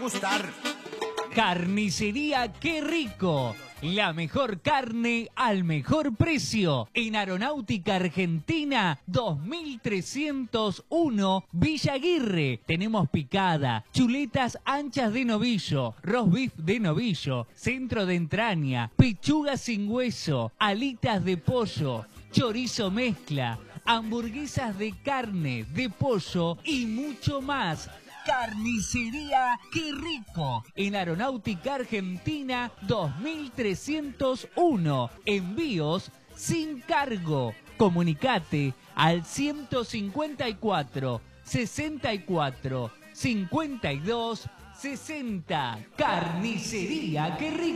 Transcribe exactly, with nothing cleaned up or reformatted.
Gustar. Carnicería Qué Rico. La mejor carne al mejor precio. En Aeronáutica Argentina dos mil trescientos uno, Villa Aguirre. Tenemos picada, chuletas anchas de novillo, roast beef de novillo, centro de entraña, pechuga sin hueso, alitas de pollo, chorizo mezcla, hamburguesas de carne, de pollo y mucho más. Carnicería Qué Rico. En Aeronáutica Argentina dos mil trescientos uno. Envíos sin cargo. Comunicate al ciento cincuenta y cuatro, sesenta y cuatro, cincuenta y dos, sesenta. Carnicería Qué Rico.